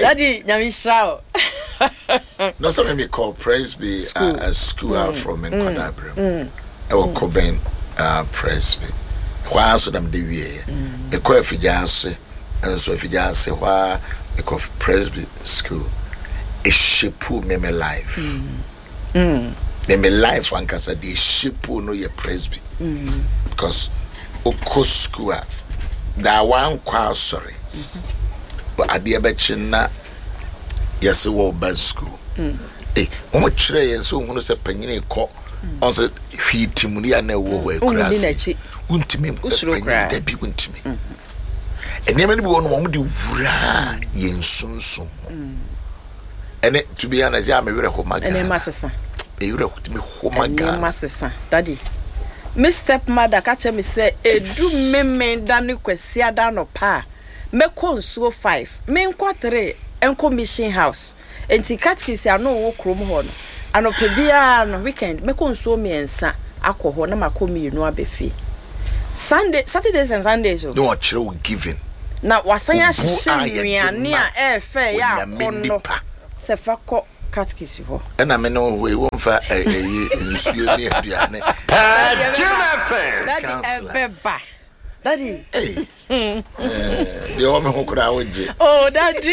Daddy, Nyamishrao. No, so me call Presby a school from Nkwadabrem. I will Coben Presby. Why so them the way? The call Fijase, and so Fijase, why the call Presby school. A ship me life. Me life one can say the ship no ye Presby. Because Oko school that one quite sorry. But at the abetchina, yes, a war bad school. Eh, one tray and so one say penny call on the feet Timunia no war grassy. Untimim, they be untimim. And never one do yen soon. And it to be honest, I'm a very home and a master. You wrote me home again, master, daddy. Miss stepmother catch me say, do me Danny Quesia down or pa. Me con so 5, men quarter, and commission house. And ti catches are no walk room horn. And a pebia weekend, me con so me and sa, alcohol, na ma come you know a beefy. Sunday, Saturdays and Sundays, no chill giving. Now, was I near air fair, ya, Sefako catkiss you. And I may know we won't find a Daddy, the woman who could have. Oh, Daddy.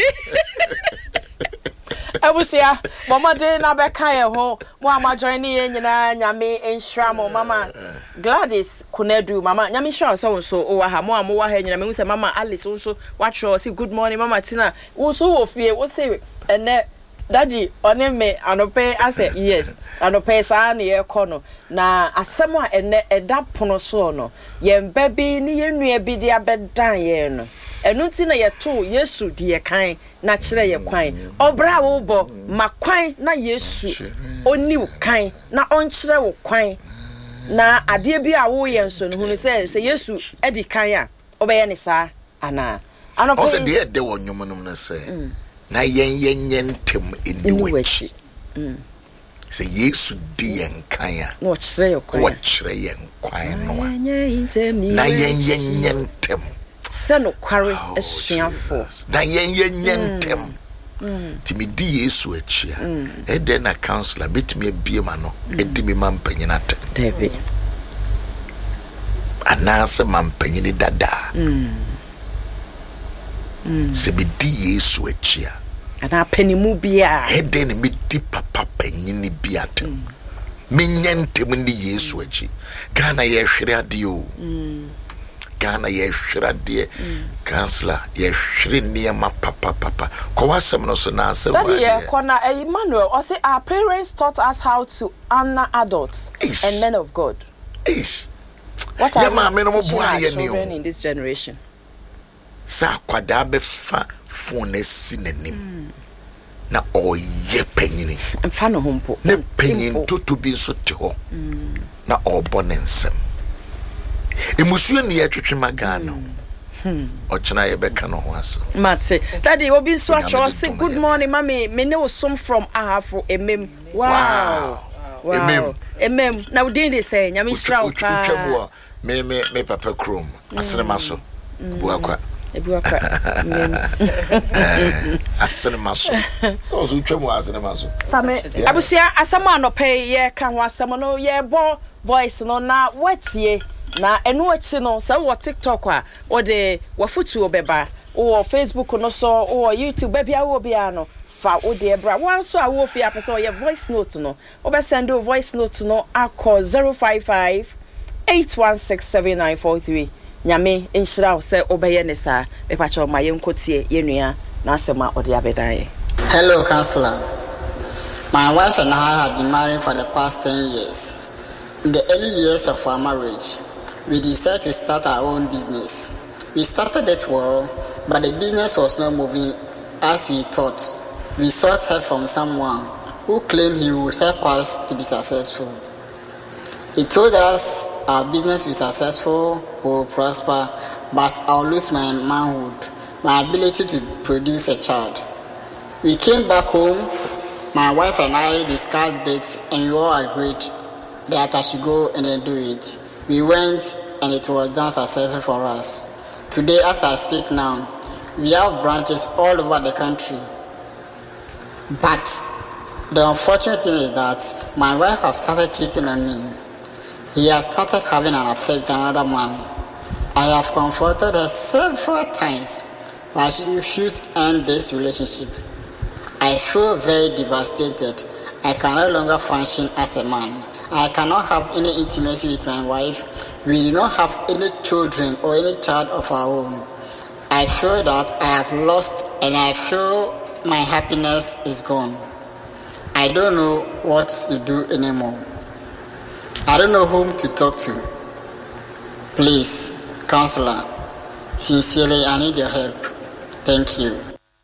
I was here. Mama didn't have a kaya home. Mama joining in Yami and Shramo, Mama Gladys Kunedu, Mama Yami Shaw, so oh, I have more head. And I say, Mama Alice also watch or say good morning, Mama Tina. Also, fear, what's say, and Daddy, on me, and pay. I said, yes, and pay Sani corner. Na asema ene eda pono so no ye baby ni ye nua bi dia bedan ye no enu ti na ye to Yesu die kan na kire ye kwan obra wo bo makwan na Yesu oni kan na onkire wo kwan na ade bi a wo ye nso no hu se Yesu edi kan a obeye ne sa ana anopo o se de de wo nyomunum na se na yen tem eni wachi say Yesu di enkaya watch your kwan no na yen tem se no kware asuafo na yen tem ti me di Yesu achia e den na counselor betimi abiem ano e di me mampanyina tem David anase mampanyini dada se me di Yesu achia ana penimu bia eden me di papa panyini biatem menyentem ni Yesu achi Ghana ye hwere ade o Ghana ye hwere ade counselor ye hwere niema papa ko wasem no so na ase wa ye kona Emmanuel or say our parents taught us how to honor adults and men of God. What are children in this generation? Sa kwada be fa phone sinanim na oye panyini mfa no hompo na panyin to bi so te ho na obonensem emusuo ne yetwetwema Ghana ochena ye beka no ho ase mate daddy obi so acho say good morning mommy me ne wo som from ahafo emem wow emem na we dey say nyame shira o ka me papa krom asenema so buakwa ebuakwa asenema so so twemu asenema so same abusia asama no pay ye ka ho asama no ye bo voice no na watie na enu achi no say wo TikTok a wo de wo futu obeba wo Facebook no so wo YouTube ba bia wo bia no fa wo de bra wan so a wo fi apese ye voice note no wo be send o voice note no akọ 055 8167943 nyame enshira se obeye ne sa be pacho ma yenkotie yenua na asema ode abedan. Hello counselor, my wife and I have been married for the past 10 years. In the early years of our marriage, we decided to start our own business. We started it well, but the business was not moving as we thought. We sought help from someone who claimed he would help us to be successful. He told us our business will be successful, will prosper, but I'll lose my manhood, my ability to produce a child. We came back home, my wife and I discussed it, and we all agreed that I should go and then do it. We went, and it was done successfully for us. Today, as I speak now, we have branches all over the country. But the unfortunate thing is that my wife has started cheating on me. He has started having an affair with another man. I have confronted her several times, but she refused to end this relationship. I feel very devastated. I can no longer function as a man. I cannot have any intimacy with my wife. We do not have any children or any child of our own. I feel that I have lost and I feel my happiness is gone. I don't know what to do anymore. I don't know whom to talk to. Please, counselor, sincerely, I need your help. Thank you.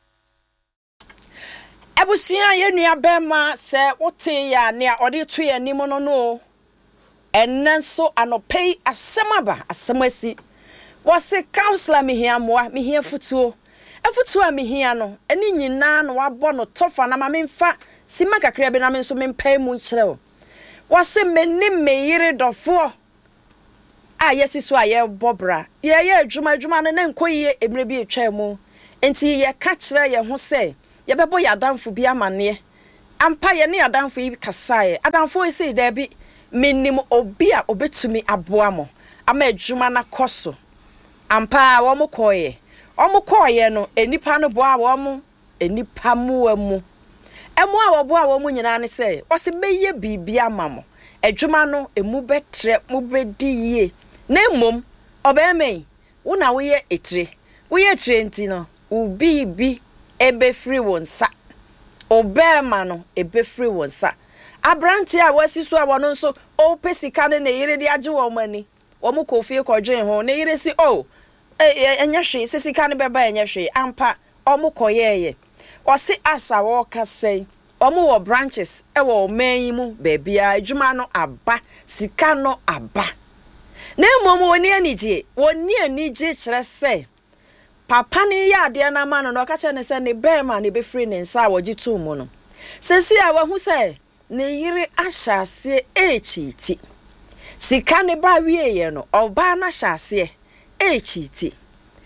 Abusia ye nua bema se wote ya ne ode to ye nimo no ennenso anopei asemaba asemasi wose counselor mehia moa mehia futuo a mehia no eni nyina no wabo no tofa na mamemfa sima kakra be na me so mempai mu nkyerɛ wose meni meyire dofo a yesi so aye bobra ye adwuma no na nkoyie emre bi etwa mu enti ye ka kyerɛ ye ho se ye bebo ya adamfo bi amane ampa ye ne adamfo yi kasae adamfo ese da bi menim obi a obetumi aboa mo ama adwuma na koso ampa wo mo koye no enipa no boa wo mo enipa mu amu emu a wo boa wo mo nyina ne se o se beye bibia mamo adwuma no emu betre mu bedi yie na mmom obeme wo na wo ye etire enti no ubibi ebe free wonsa obema no ebe free wonsa abranti a wasisu a wono nso o pesika ne yire de age wo mani wo mo kofie kodwen ho ne yire si enya hwe sisika ne beba enya hwe ampa o mo koyeye o si asa wo kasei o mo wo branches e wo man mu baabia adwuma no aba sika no aba na mmom woni anije kyerɛ sɛ papa ni ya ade na ma no ka kyerɛ ne sɛ ne bema ne be free ne nsa wogi to mu no sesi a wahu sɛ ne yire ahyase echiti sika ne ba wieye no oba na hyase echiti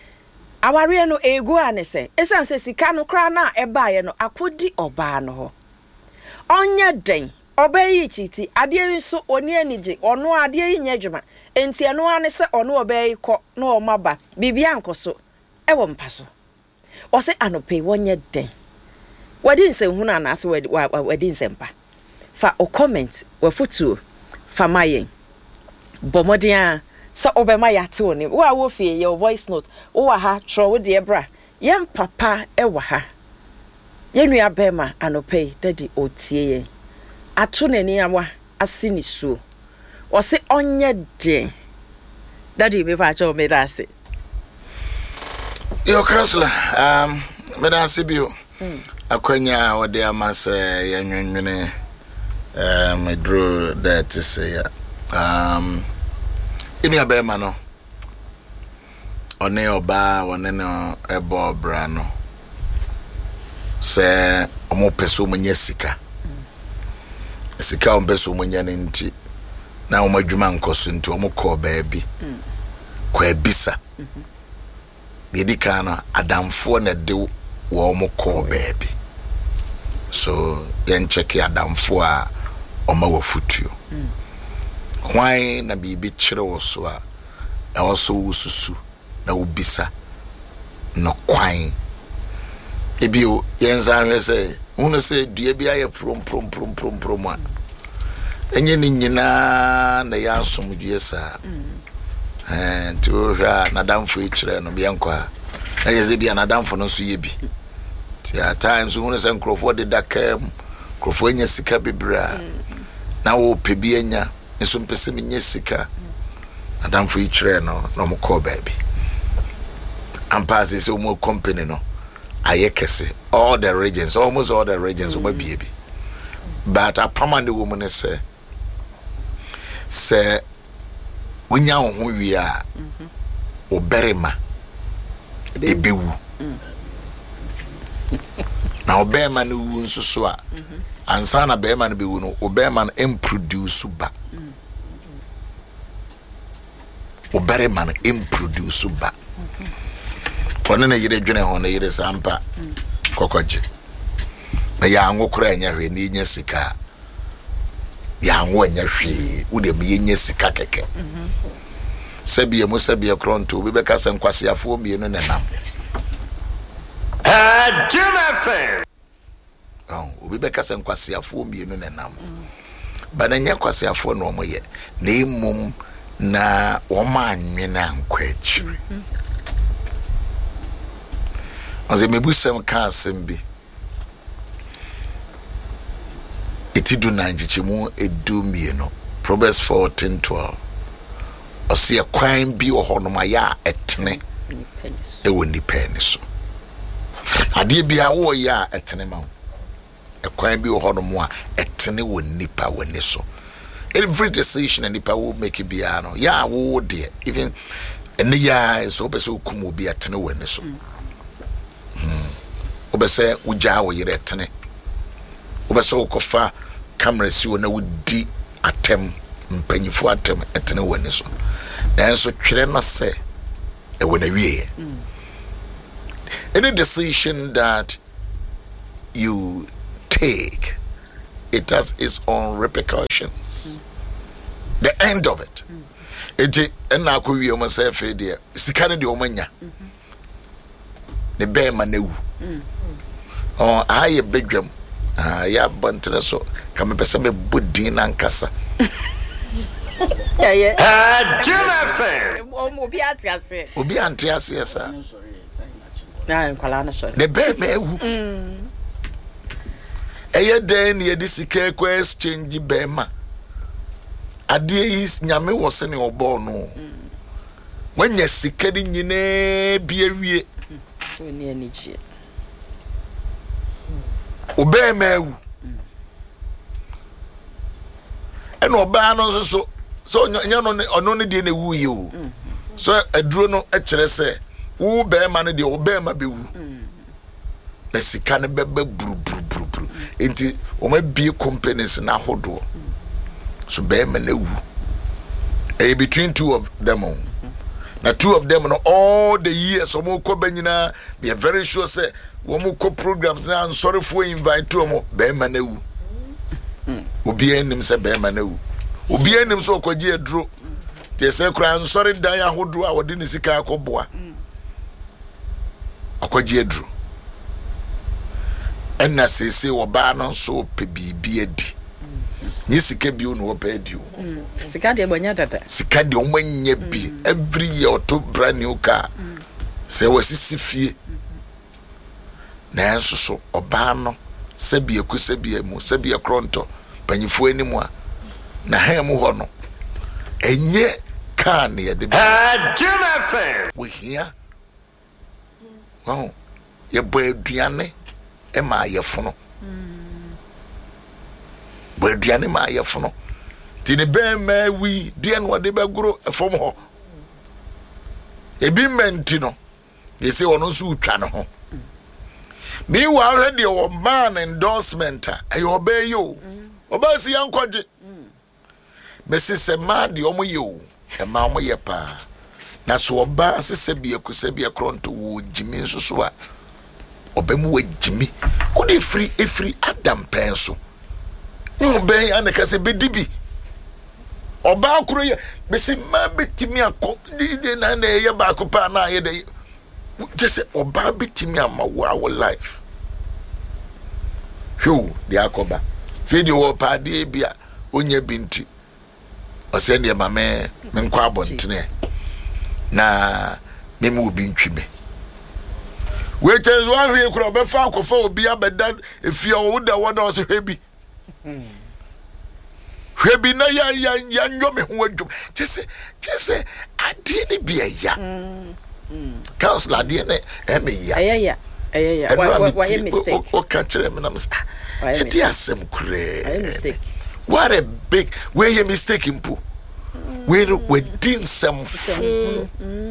aware no egu ane sɛ esan sɛ sika no kra na ɛbaaye no akodi oba no ho onye den oba yi chiti ade yi so oni anije ono ade yi nya dwuma enti eno ane sɛ ono oba yi kɔ na o maba bibia nkoso ewo mpaso o se anope wonye den wadi nse hu na ase wadi nse mpa fa o comment wa futuo fa mayen bomodia sa obema yate oni wo a wo fie ye voice note wo ha tro wo de bra yem papa ewa ha yenu ya bema anope daddy otie ye ato nani awa asini suo o se onye den daddy me pa cho me da se Yo counselor, me da se bio. Akwanya wode amase yenwenwene me draw that to say ini abema no one oba one no ebo bra no se omo peso munye sika on peso munye nti na omo adwuma nkoso nti omo ko baabi kwa bisa Medicana adamfo na de wo mo call baby. So yen check adamfo a oma wa futuo. Why na bibi chire wo so a e wo so ususu na ubisa no kwan. Ebio yen zanwe say unu say dua bi aye prom a. Enye ni nyina na ya asomdue sa. To her nadamfo ichire no biankwa na yeze bia nadamfo no so ye bi ti at times wonu se nkrofo de dakam krofo nya sika bibra na wo pebi anya nso mpese nya sika nadamfo ichire no mo call baby ampase se o mo company no ayekese all the regions almost all the regions o ma bi but a permanent woman say Winya ho wi a oberema ebewu na oberema no wu nsoso a ansa na berema no bewu no oberema no improduce ba oberema no improduce ba pone na yire dwene ho na yire sampa kokoje na ya anwo kura enya hwe ni nya sika ya anwo enya hwe wo de me nya sika keke sabie mo sabie kronto bi beka se nkwase afo mienu ne nam Jim obi beka se nkwase afo mienu ne nam bana nya kwase afo no mo ye na emum na wo ma anwena nkwachi Oze mebusem ka asem bi etidu na njichimu edu mieno Proverbs 14:12 Ose kwan bi ohonoma ya etene ewo nipeni so ade bia wo ya etene ma kwan bi ohonoma etene wo nipa woni so every decision and nipa will make it bia no ya wo de even ene ya so be so kumu bi etene woni so obese uja wo yire etene obese okofa camera si wo na wudi atem mpanyifo atem etene woni so nanso twere no se e wona wie any decision that you take it has its own repercussions the end of it eti na ko wie mo se fe de sika ne de o manya ne be ma na wu aye bedwam ya bantre so kam pese me bodin na nkasa Jim FM obi atiase sa na nkwala na sorry ne be ma wu eye den ye di sika ko exchange be ma ade is nyame wo se ne obo no wanya sika di nyine bi awie oni anigie obe ma wu eno ba no so nya no ono ne de na wu yi o so aduro no e kire se wo be ma ne de obe ma be wu na sika ne bebe bru enti o ma bi companies na hodo so be ma na wu between two of them na two of them no all the years o mo ko banyina me very sure say wo mo ko programs na I'm sorry for invite to mo be ma na wu obi enim se be ma na wu obi enim so okoji aduro te se kura I'm sorry dan ahodo a wodi ne sika akoboa akoji aduro enna sese wo ba no so pe bibi adi ni sika bi onu wo pe adi o sika de bonya dada sika de o manya bi every year to brand new car se wasisi fie na enso so oba no sebie ku sebie mu sebie kronto panyifo animu a na hemu ho no enye car ne de Jim FM we here wow ye boy aduane e ma yefono boy aduane ma yefono ti ne ben ma wi de no de begoro efom ho ebi menti no they say ono so utwa no ho meanwhile ready your man endorsement e obey you oba si yankwaje mesi se ma de omo ye o e ma omo ye pa na so oba sese bie kusebie kronto wo jimi nsoso a obemu wo jimi ko de free adam penso no ben anaka se bedibi oba akro ye mesi ma betimi akọ de na na ye ba ko pa na ye de just oba betimi amawo our life who de akoba video wo pa de bia onye binti ose ne ma me nkwa abontene na meme obi ntwime we tell one we kro be fa akofa obi abeda efia wo da wo da ose hwebi hwebi na ya nyo me ho adwum chese ade ne bia ya counselor ade ne eme ya ya why mistake o ka kire me na me ade asem kure mistake what a big where you mistake impo we din some fun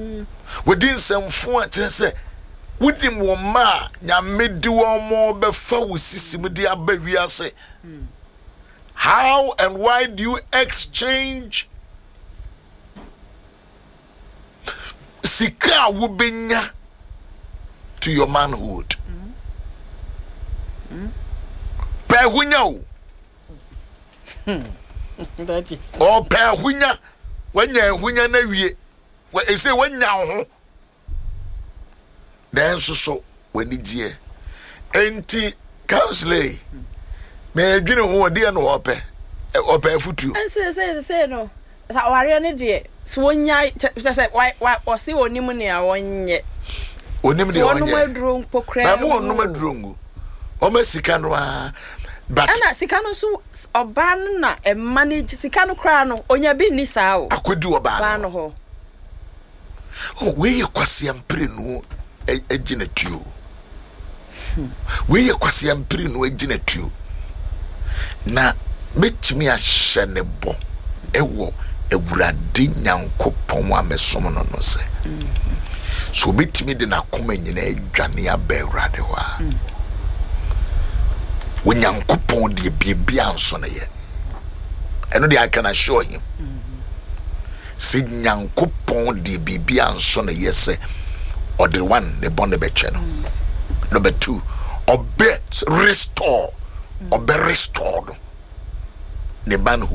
a kire se wodim wo ma nya medi wo mo be fa wo sisim di abawi ase how and why do you exchange sika wo benya to your manhood Ope hunya o. Daddy. Ope hunya. Wanya hunya na wie. We say wanya ho. Then so when die. Enti counselor. Me adwene ho de no ope. Ope futu. Say no. Sa ware ne de. So wonya say why o se onim ne a wonye. Onim de wonye. So no maduro pokra. Na mo no maduro ngu. O ma sika no a but ana sika no so oba na e manage sika no kra no onya bi ni saa o. Akodi oba no ho. Oh, we kwase ampre no agina tuo. We kwase ampre no agina tuo. Na metimi ahye ne bo ewo ewurade nyankopon wa mesom no no se. So metimi de na koma nyina adwane aba ewurade ho a. When Yankopon de bibia anso na ye. Eno de I can assure him. Say Yankopon de bibia anso na ye say or the one the bond be channel. Number 2, or be restore or be restored. The man who